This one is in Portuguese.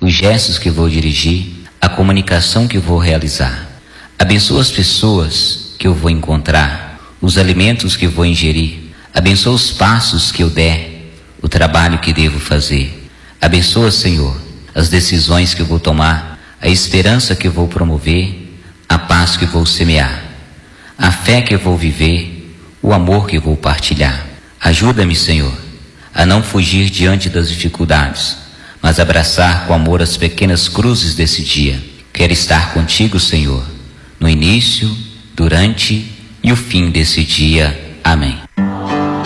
os gestos que vou dirigir, a comunicação que vou realizar. Abençoa as pessoas que eu vou encontrar, os alimentos que vou ingerir. Abençoa os passos que eu der, o trabalho que devo fazer. Abençoa, Senhor, as decisões que eu vou tomar, a esperança que eu vou promover, a paz que vou semear, a fé que eu vou viver, o amor que eu vou partilhar. Ajuda-me, Senhor, a não fugir diante das dificuldades, mas abraçar com amor as pequenas cruzes desse dia. Quero estar contigo, Senhor, no início, durante e o fim desse dia. Amém.